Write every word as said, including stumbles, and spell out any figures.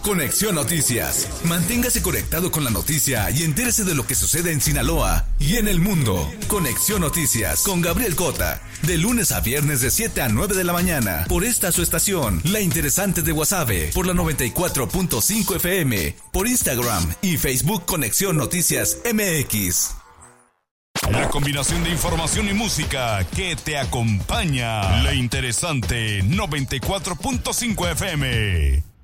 Conexión Noticias. Manténgase conectado con la noticia y entérese de lo que sucede en Sinaloa y en el mundo. Conexión Noticias con Gabriel Cota. De lunes a viernes de siete a nueve de la mañana. Por esta su estación, La Interesante de Guasave. Por la noventa y cuatro punto cinco F M. Por Instagram y Facebook Conexión Noticias M X. La combinación de información y música que te acompaña. La Interesante noventa y cuatro punto cinco F M.